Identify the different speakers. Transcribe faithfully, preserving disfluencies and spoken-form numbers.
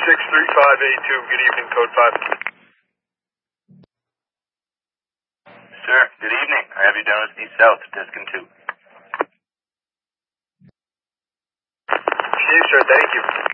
Speaker 1: six three five eight two, good evening, code five.
Speaker 2: Sir, good evening. I have you down as East South, Deskin two.
Speaker 1: Steve, sir, thank you.